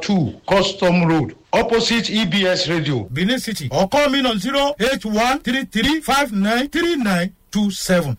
2, Custom Road, opposite EBS Radio, Benin City. Or call me on 08133593927.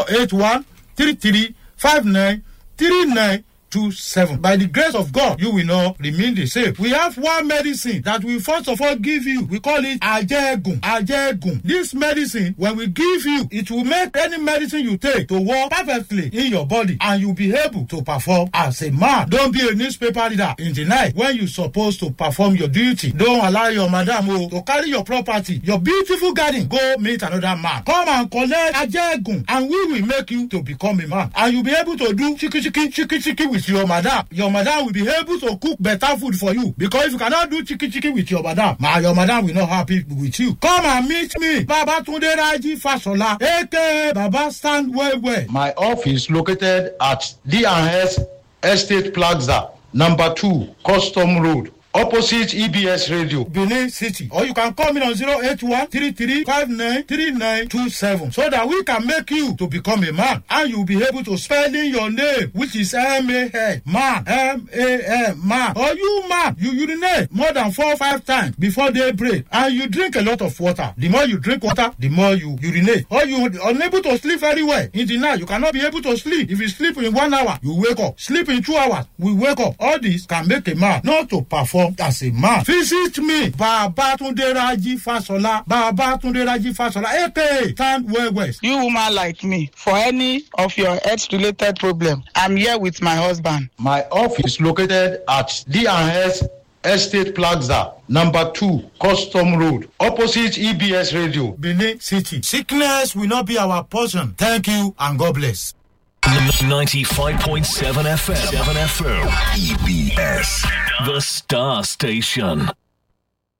08133593927. By the grace of God, you will not remain the same. We have one medicine that we first of all give you. We call it Ajegun. Ajegun. This medicine, when we give you, it will make any medicine you take to work perfectly in your body, and you'll be able to perform as a man. Don't be a newspaper reader in the night when you're supposed to perform your duty. Don't allow your madam to carry your property, your beautiful garden, go meet another man. Come and collect Ajegun, and we will make you to become a man. And you'll be able to do chiki with your madam. Your madam will be able to cook better food for you, because if you cannot do chiki with your madam will not happy with you. Come and meet me, Babatunde Raji Fasola, aka Baba Stand Well. My office located at D&S Estate Plaza, number 2, Custom Road, opposite EBS Radio, Benin City. Or you can call me on 08133593927, so that we can make you to become a man, and you'll be able to spell in your name, which is M-A-N, man, M-A-N, man. Or you man, you urinate more than 4 or 5 times before daybreak, and you drink a lot of water. The more you drink water, the more you urinate. Or you are unable to sleep very well in the night. You cannot be able to sleep. If you sleep in 1 hour, you wake up. Sleep in 2 hours, we wake up. All this can make a man not to perform as a man. Visit me, Babatunde Raji Fasola, aka Stand Well. You woman like me, for any of your health-related problem, I'm here with my husband. My office located at D&S Estate Plaza, number 2, Custom Road, opposite EBS Radio, Benin City. Sickness will not be our portion. Thank you and God bless. 95.7 FM. EBS. The Star Station.